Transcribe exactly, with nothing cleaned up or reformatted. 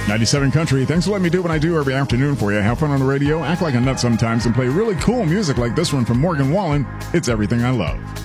ninety-seven Country, thanks for letting me do what I do every afternoon for you. Have fun on the radio, act like a nut sometimes, and play really cool music like this one from Morgan Wallen. It's Everything I Love.